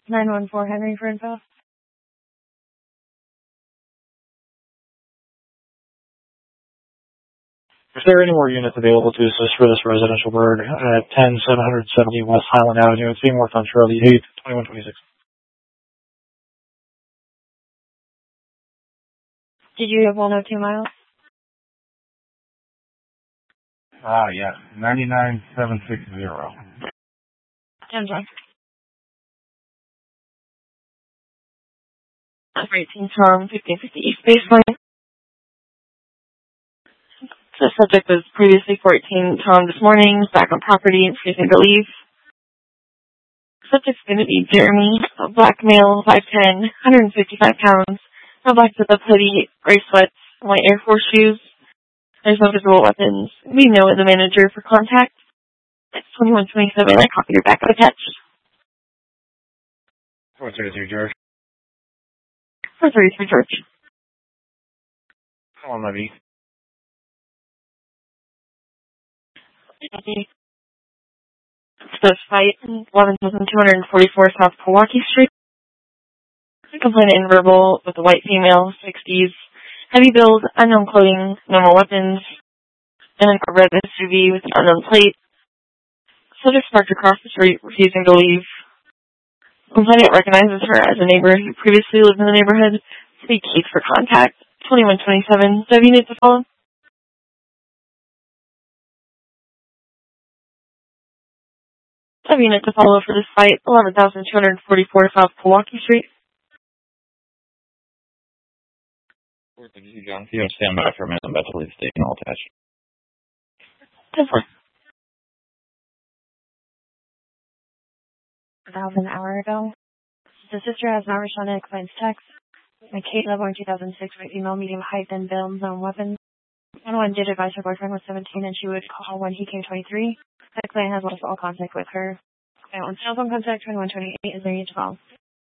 914 Henry for info. Is there any more units available to assist for this residential bird at 10770 West Highland Avenue in Seymour on Charlie 8th, 2126? Did you have 102 miles? Yeah, 99760. 10 John. 18 Tom, 1550 East Baseline. The subject was previously 14 Tom this morning, back on property, refusing to leave. Subject's going to be Jeremy, a black male, 5'10", 155 pounds, a black zip-up hoodie, gray sweats, white Air Force shoes. There's no visible weapons. We know the manager for contact. It's 2127. I copied your backup attached. 433 George. 433 George. Come on, Levy. This fight, 11,244 South Milwaukee Street. Complainant in verbal with a white female, 60s, heavy build, unknown clothing, normal weapons, and a red SUV with an unknown plate. Subject parked across the street, refusing to leave. Complainant recognizes her as a neighbor who previously lived in the neighborhood. Speak keys for contact. 2127. Do you need to follow? Unit to follow for this fight, 11,244 South Milwaukee Street. 432 John, if you don't stand by for a minute, I'm about to leave the station, all attached. 10-4. About an hour ago. The sister has not responded to client's text. My Kate level in 2006, my female, medium height, and build, known weapons. One did advise her boyfriend was 17 and she would call when he came 23. That client has lost all contact with her. On cell phone contact 2128 is there need to call.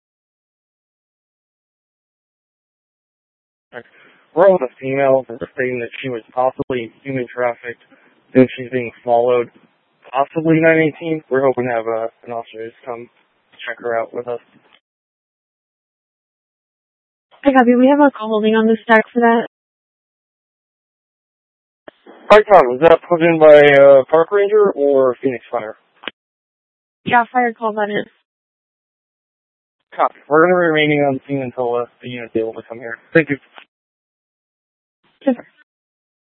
We're with a female stating that she was possibly human trafficked and she's being followed, possibly 918. We're hoping to have an officer just come check her out with us. I copy. We have a call holding on the stack for that. Alright, Tom, was that put in by Park Ranger or Phoenix Fire? Yeah, fire call that in. Copy. We're going to be remaining on the scene until the unit's able to come here. Thank you. Super.